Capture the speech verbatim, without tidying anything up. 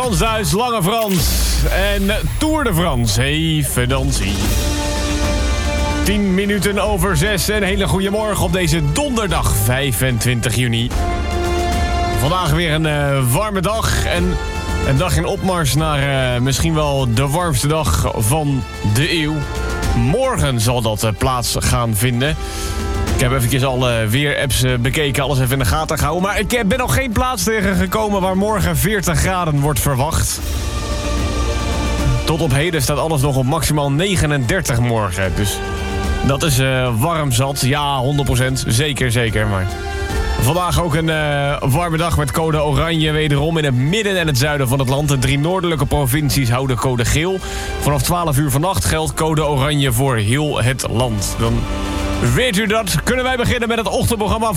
Frans Duits, Lange Frans en Tour de France. Even dansie. tien minuten over zes. Een hele goede morgen op deze donderdag vijfentwintig juni. Vandaag weer een uh, warme dag en een dag in opmars naar uh, misschien wel de warmste dag van de eeuw. Morgen zal dat uh, plaats gaan vinden. Ik heb eventjes al uh, weer-apps uh, bekeken, alles even in de gaten gehouden. Maar ik ben nog geen plaats tegengekomen waar morgen veertig graden wordt verwacht. Tot op heden staat alles nog op maximaal negenendertig morgen. Dus dat is uh, warm zat. Ja, honderd procent. Zeker, zeker. Maar vandaag ook een uh, warme dag met code oranje. Wederom in het midden en het zuiden van het land. De drie noordelijke provincies houden code geel. Vanaf twaalf uur vannacht geldt code oranje voor heel het land. Dan weet u dat. Kunnen wij beginnen met het ochtendprogramma